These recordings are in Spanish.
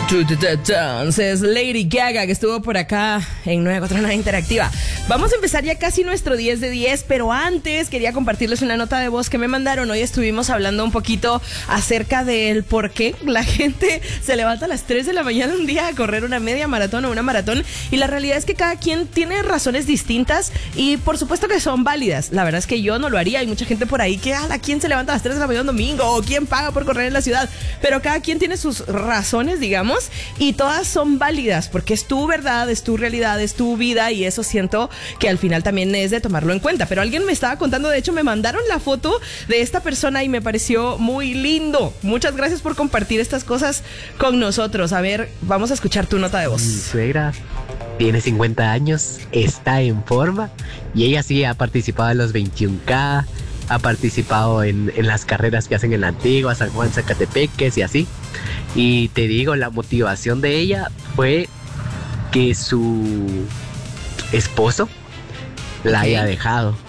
Entonces, Lady Gaga, que estuvo por acá en 949 Interactiva. Vamos a empezar ya casi nuestro 10 de 10, pero antes quería compartirles una nota de voz que me mandaron. Hoy estuvimos hablando un poquito acerca del por qué la gente se levanta a las 3 de la mañana un día a correr una media maratón o una maratón. Y la realidad es que cada quien tiene razones distintas y por supuesto que son válidas. La verdad es que yo no lo haría. Hay mucha gente por ahí que, ¿quién se levanta a las 3 de la mañana un domingo? ¿O quién paga por correr en la ciudad? Pero cada quien tiene sus razones, digamos, y todas son válidas porque es tu verdad, es tu realidad, es tu vida, y eso siento que al final también es de tomarlo en cuenta. Pero alguien me estaba contando, de hecho me mandaron la foto de esta persona y me pareció muy lindo. Muchas gracias por compartir estas cosas con nosotros. A ver, vamos a escuchar tu nota de voz. Mi suegra tiene 50 años, está en forma y ella sí ha participado en los 21K, ha participado en las carreras que hacen en la Antigua, San Juan, Zacatepeques y así. Y te digo, la motivación de ella fue que su esposo la haya dejado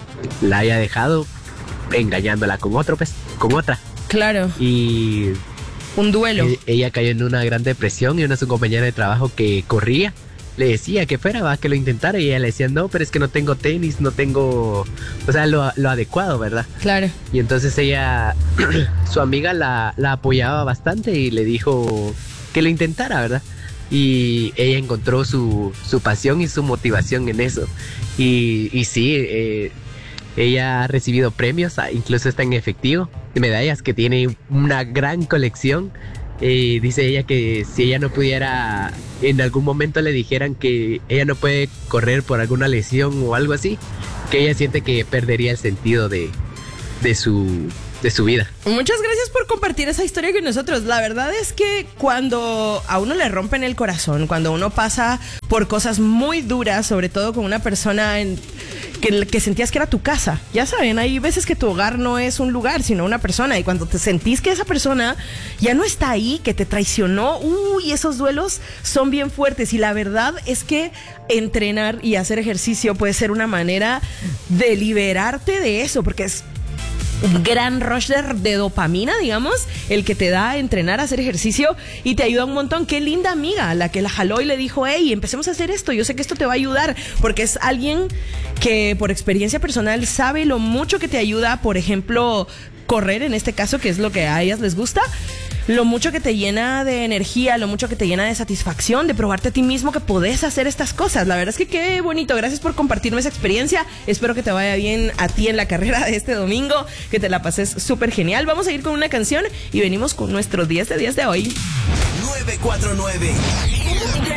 engañándola con otro, pues, con otra. Claro. Y un duelo. Ella cayó en una gran depresión y una de sus compañeras de trabajo que corría le decía que fuera, que lo intentara, y ella le decía, no, pero es que no tengo tenis, no tengo, o sea, lo adecuado, ¿verdad? Claro. Y entonces ella, su amiga la apoyaba bastante y le dijo que lo intentara, ¿verdad? Y ella encontró su pasión y su motivación en eso. Y sí, ella ha recibido premios, incluso está en efectivo, medallas, que tiene una gran colección. Dice ella que si ella no pudiera, en algún momento le dijeran que ella no puede correr por alguna lesión o algo así, que ella siente que perdería el sentido de su vida. Muchas gracias por compartir esa historia con nosotros. La verdad es que cuando a uno le rompen el corazón, cuando uno pasa por cosas muy duras, sobre todo con una persona que sentías que era tu casa, ya saben, hay veces que tu hogar no es un lugar, sino una persona, y cuando te sentís que esa persona ya no está ahí, que te traicionó, esos duelos son bien fuertes. Y la verdad es que entrenar y hacer ejercicio puede ser una manera de liberarte de eso, porque es un gran rush de dopamina, digamos, el que te da entrenar, hacer ejercicio, y te ayuda un montón. Qué linda amiga la que la jaló y le dijo, hey, empecemos a hacer esto, yo sé que esto te va a ayudar, porque es alguien que por experiencia personal sabe lo mucho que te ayuda, por ejemplo, correr en este caso, que es lo que a ellas les gusta, lo mucho que te llena de energía, lo mucho que te llena de satisfacción, de probarte a ti mismo que podés hacer estas cosas. La verdad es que qué bonito. Gracias por compartirme esa experiencia. Espero que te vaya bien a ti en la carrera de este domingo, que te la pases súper genial. Vamos a ir con una canción y venimos con nuestro 10 de 10 de hoy. 949